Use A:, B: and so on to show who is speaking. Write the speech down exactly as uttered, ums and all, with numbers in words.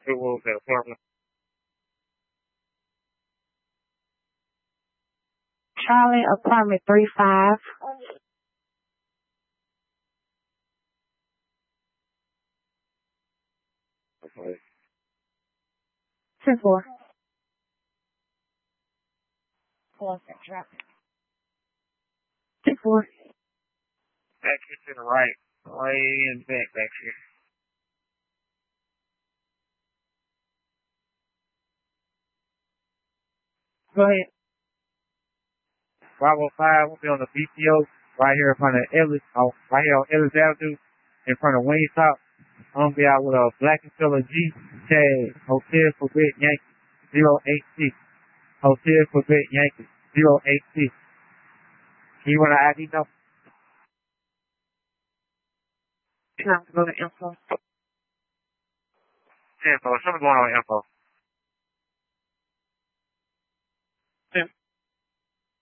A: Goodwood, that apartment.
B: Charlie, apartment three five.
A: Okay.
B: ten four. ten four.
A: Back here to the right. Way in back, back here.
B: Go ahead.
A: five oh five will be on the B T O right here in front of Ellis, oh, right here on Ellis Avenue in front of Wingstop. I'm gonna be out with a black and silver G tag Hotel Quebec Yankee zero eight six. Hotel Quebec Yankee zero eight six. Can you run an I D number?
B: Can I go to info?
A: Info. Something going on with info.